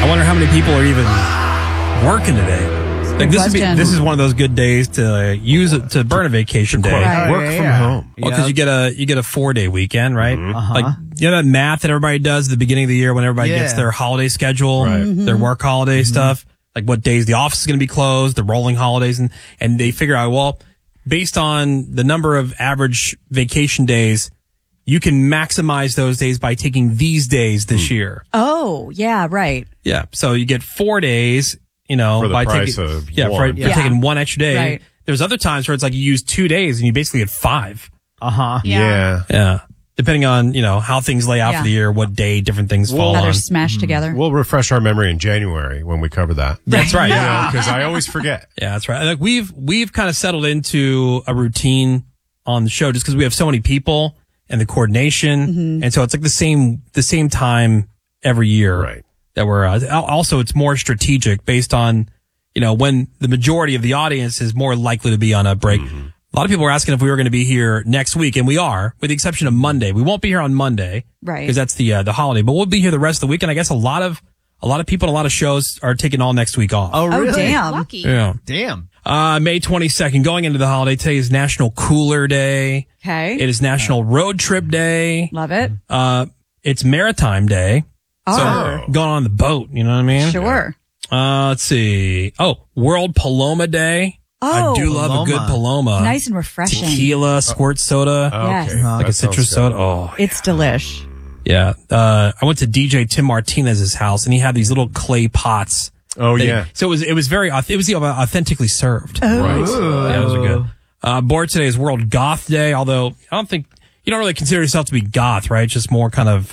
wonder how many people are even working today. Like this is one of those good days to use it to burn a vacation day. Right. Work from home. Well, because you get a 4-day weekend, right? Uh-huh. Like that math that everybody does at the beginning of the year when everybody gets their holiday schedule, their work holiday stuff, like what days the office is going to be closed, the rolling holidays, and they figure out, well, based on the number of average vacation days, you can maximize those days by taking these days this year. Oh, yeah, right. Yeah, so you get 4 days. You know, For the by price taking, of for taking one extra day. Right. There's other times where it's like you use 2 days and you basically get 5. Yeah. Yeah. Depending on, how things lay out for the year, what day different things fall How on. they're smashed together. We'll refresh our memory in January when we cover that. That's right. Because I always forget. Yeah, that's right. Like we've kind of settled into a routine on the show just because we have so many people and the coordination. And so it's like the same time every year. Right. That we're also it's more strategic based on when the majority of the audience is more likely to be on a break. A lot of people were asking if we were going to be here next week, and we are, with the exception of Monday. We won't be here on Monday, right? Because that's the holiday. But we'll be here the rest of the week, and I guess a lot of people, and a lot of shows are taking all next week off. Oh, really? Oh, damn! Lucky. Yeah. Damn. May 22nd, going into the holiday. Today is National Cooler Day. Okay, It is National Road Trip Day. love it. It's Maritime Day. Oh, So going on the boat, you know what I mean? sure. Let's see. Oh, World Paloma Day. Oh, I do love a good Paloma. Nice and refreshing. Tequila, squirt soda, Yes. Okay. like a That sounds citrus good. soda. Oh, It's delish. yeah. I went to DJ Tim Martinez's house and he had these little clay pots. Oh, yeah. So it was very, it was authentically served. Right. Yeah, those are good. Board today is World Goth Day, although I don't think, you don't really consider yourself to be goth, right? It's just more kind of,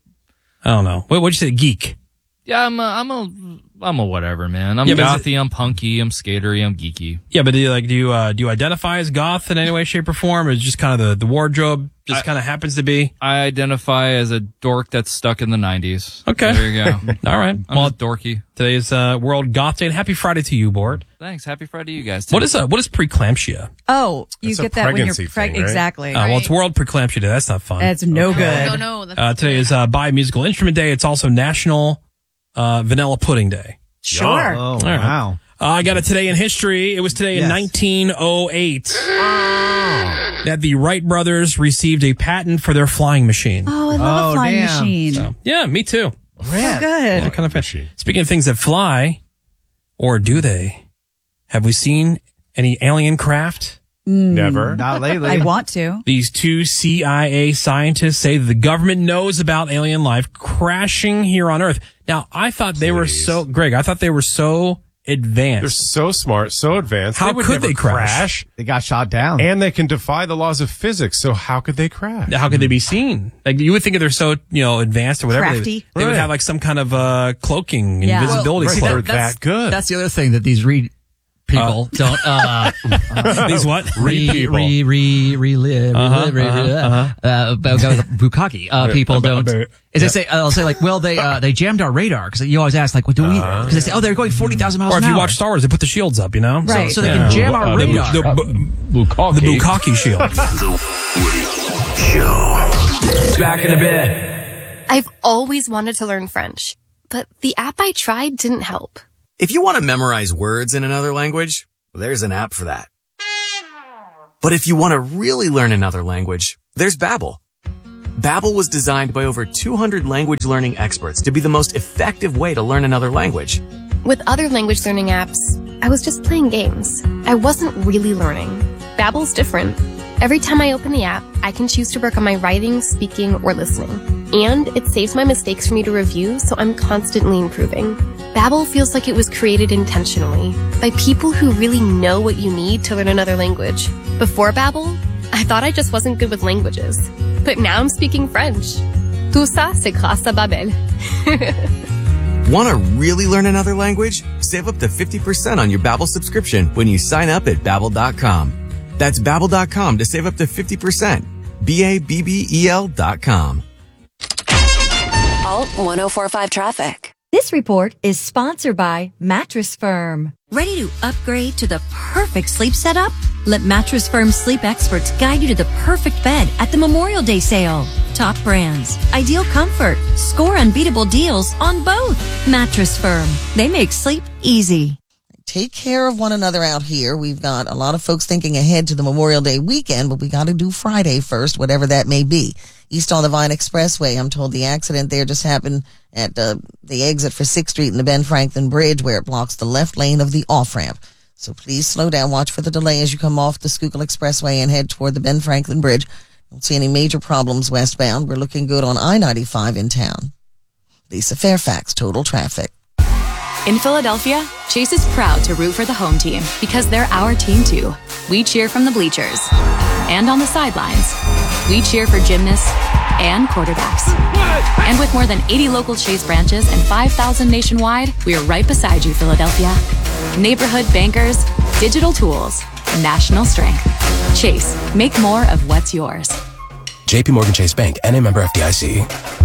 I don't know. What'd you say? Geek. Yeah, I'm a whatever, man. I'm Yeah, but gothy, I'm punky, I'm skatery, I'm geeky. Yeah, but do you identify as goth in any way, shape, or form? Or is it just kind of the wardrobe just kind of happens to be? I identify as a dork that's stuck in the 90s. Okay. There you go. All right. I'm Well, just dorky. today is World Goth Day, and happy Friday to you, Board. Thanks. Happy Friday to you guys, too. What is preeclampsia? Oh, you It's a get that when you're pregnancy thing, right? Exactly. Well, it's World Preeclampsia Day. That's not fun. That's no good. No, that's Today is Buy a Musical Instrument Day. It's also National Vanilla Pudding Day. Sure. Oh, right. wow. I got a today in history. It was today in 1908 that the Wright brothers received a patent for their flying machine. Oh, I love a flying damn. machine. So, yeah, me too. So good. What kind of machine? Speaking of things that fly, or do they? Have we seen any alien craft? Never. Not lately. I want to. These two CIA scientists say that the government knows about alien life crashing here on Earth. Now, I thought they were Greg, I thought they were so advanced. They're so smart, so advanced. How would could never they crash? They got shot down. And they can defy the laws of physics. So how could they crash? How could they be seen? Like, you would think if they're so, advanced or whatever. Crafty. They would Right. have like some kind of closing, Yeah. invisibility Right, cloak. they're that good. That's the other thing that these people don't These what? Bukkake people don't. Is they say they'll say like, well, they jammed our radar because you always ask like, well, do we? Because they say, oh, they're going 40,000 miles Or an if you hour. watch Star Wars, they put the shields up, Right. so they can jam our radar. The Bukkake shield. Back in a bit. I've always wanted to learn French, but the app I tried didn't help. If you want to memorize words in another language, there's an app for that. But if you want to really learn another language, there's Babbel. Babbel was designed by over 200 language learning experts to be the most effective way to learn another language. With other language learning apps, I was just playing games. I wasn't really learning. Babbel's different. Every time I open the app, I can choose to work on my writing, speaking, or listening. And it saves my mistakes for me to review, so I'm constantly improving. Babbel feels like it was created intentionally by people who really know what you need to learn another language. Before Babbel, I thought I just wasn't good with languages. But now I'm speaking French. Tout ça, c'est grâce à Babbel. Want to really learn another language? Save up to 50% on your Babbel subscription when you sign up at Babbel.com. That's Babbel.com to save up to 50%. BABBEL.com. Alt 1045 traffic. This report is sponsored by Mattress Firm. Ready to upgrade to the perfect sleep setup? Let Mattress Firm sleep experts guide you to the perfect bed at the Memorial Day sale. Top brands, ideal comfort, score unbeatable deals on both. Mattress Firm. They make sleep easy. Take care of one another out here. We've got a lot of folks thinking ahead to the Memorial Day weekend, but we got to do Friday first, whatever that may be. East on the Vine Expressway, I'm told the accident there just happened at the exit for 6th Street and the Ben Franklin Bridge, where it blocks the left lane of the off-ramp. So please slow down. Watch for the delay as you come off the Schuylkill Expressway and head toward the Ben Franklin Bridge. Don't see any major problems westbound. We're looking good on I-95 in town. Lisa Fairfax, Total Traffic. In Philadelphia, Chase is proud to root for the home team because they're our team too. We cheer from the bleachers and on the sidelines. We cheer for gymnasts and quarterbacks. And with more than 80 local Chase branches and 5,000 nationwide, we are right beside you, Philadelphia. Neighborhood bankers, digital tools, national strength. Chase, make more of what's yours. JP Morgan Chase Bank, NA member FDIC.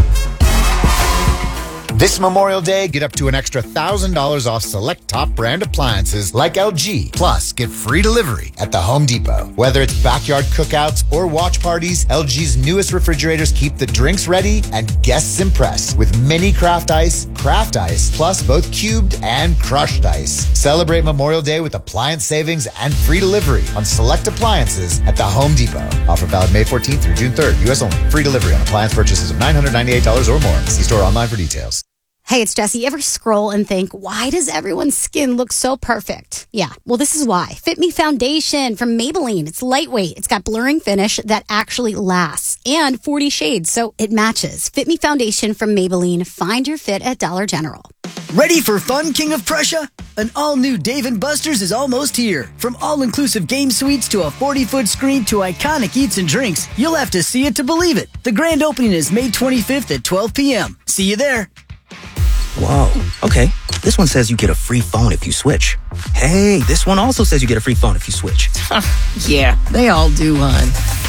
This Memorial Day, get up to an extra $1,000 off select top brand appliances like LG. Plus, get free delivery at the Home Depot. Whether it's backyard cookouts or watch parties, LG's newest refrigerators keep the drinks ready and guests impressed with mini craft ice, plus both cubed and crushed ice. Celebrate Memorial Day with appliance savings and free delivery on select appliances at the Home Depot. Offer valid May 14th through June 3rd. U.S. only. Free delivery on appliance purchases of $998 or more. See store online for details. Hey, it's Jessie. You ever scroll and think, why does everyone's skin look so perfect? Yeah, well, this is why. Fit Me Foundation from Maybelline. It's lightweight. It's got blurring finish that actually lasts and 40 shades, so it matches. Fit Me Foundation from Maybelline. Find your fit at Dollar General. Ready for fun, King of Prussia? An all-new Dave & Buster's is almost here. From all-inclusive game suites to a 40-foot screen to iconic eats and drinks, you'll have to see it to believe it. The grand opening is May 25th at 12 p.m. See you there. Whoa, okay. This one says you get a free phone if you switch. Hey, this one also says you get a free phone if you switch. Yeah, they all do, hon.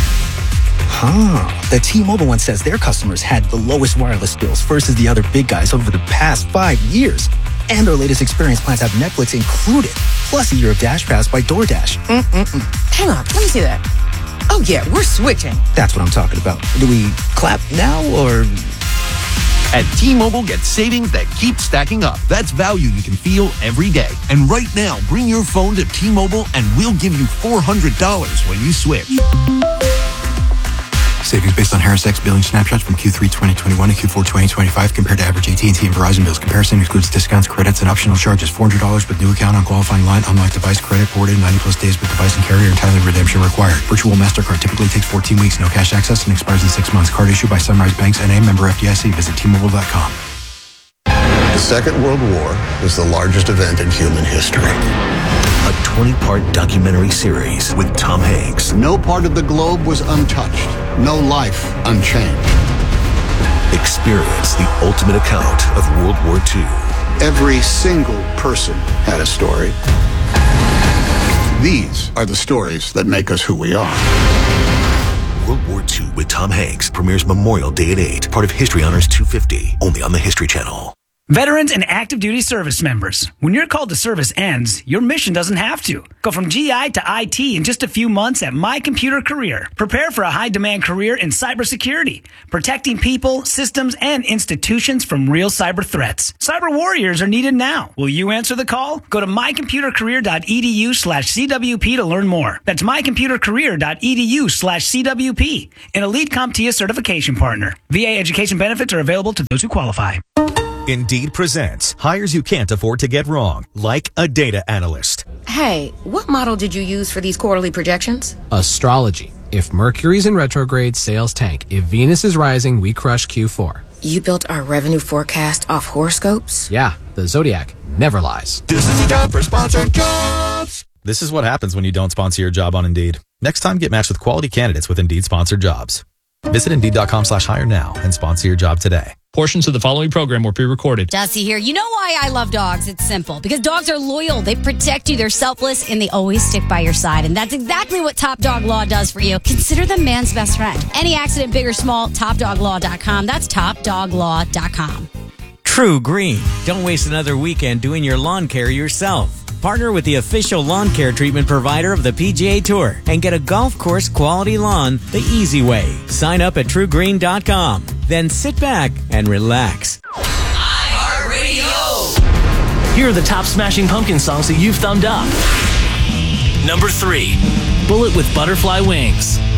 The T-Mobile one says their customers had the lowest wireless bills versus the other big guys over the past 5 years. And their latest experience plans have Netflix included, plus a year of Dash Pass by DoorDash. Hang on, let me see that. Oh yeah, we're switching. That's what I'm talking about. Do we clap now or... At T-Mobile, get savings that keep stacking up. That's value you can feel every day. And right now, bring your phone to T-Mobile and we'll give you $400 when you switch. Savings based on Harris X billing snapshots from Q3 2021 to Q4 2025 compared to average AT&T and Verizon bills. Comparison excludes discounts, credits, and optional charges. $400 with new account on qualifying line. Unlock device credit ported 90-plus days with device and carrier. Entirely redemption required. Virtual MasterCard typically takes 14 weeks. No cash access and expires in 6 months. Card issued by Sunrise Banks N.A. member FDIC. Visit T-Mobile.com. The Second World War is the largest event in human history. A 20-part documentary series with Tom Hanks. No part of the globe was untouched. No life unchanged. Experience the ultimate account of World War II. Every single person had a story. These are the stories that make us who we are. World War II with Tom Hanks premieres Memorial Day at 8. Part of History Honors 250. Only on the History Channel. Veterans and active duty service members, when your call to service ends, your mission doesn't have to. Go from GI to IT in just a few months at My Computer Career. Prepare for a high-demand career in cybersecurity, protecting people, systems, and institutions from real cyber threats. Cyber warriors are needed now. Will you answer the call? Go to mycomputercareer.edu/CWP to learn more. That's mycomputercareer.edu/CWP, an elite CompTIA certification partner. VA education benefits are available to those who qualify. Indeed presents hires you can't afford to get wrong, like a data analyst. Hey, what model did you use for these quarterly projections? Astrology. If Mercury's in retrograde, sales tank. If Venus is rising, we crush Q4. You built our revenue forecast off horoscopes? Yeah, the Zodiac never lies. This is the job for sponsored jobs. This is what happens when you don't sponsor your job on Indeed. Next time, get matched with quality candidates with Indeed sponsored jobs. Visit Indeed.com/hire now and sponsor your job today. Portions of the following program were pre-recorded. Dusty here. You know why I love dogs? It's simple. Because dogs are loyal. They protect you. They're selfless. And they always stick by your side. And that's exactly what Top Dog Law does for you. Consider them man's best friend. Any accident, big or small, TopDogLaw.com. That's TopDogLaw.com. True Green. Don't waste another weekend doing your lawn care yourself. Partner with the official lawn care treatment provider of the PGA Tour and get a golf course quality lawn the easy way. Sign up at TrueGreen.com. Then sit back and relax. Here are the top Smashing Pumpkins songs that you've thumbed up. Number 3, Bullet with Butterfly Wings.